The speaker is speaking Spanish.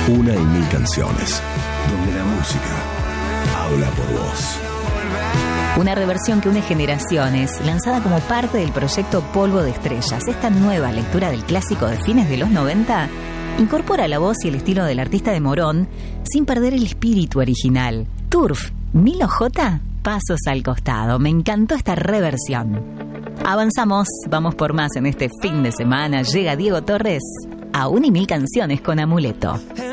Una y mil canciones, donde la música habla por vos. Una reversión que une generaciones, lanzada como parte del proyecto Polvo de Estrellas. Esta nueva lectura del clásico de fines de los 90 incorpora la voz y el estilo del artista de Morón sin perder el espíritu original. Turf, Milo J, pasos al costado. Me encantó esta reversión. Avanzamos, vamos por más en este fin de semana. Llega Diego Torres a 1 y 1000 canciones con Amuleto.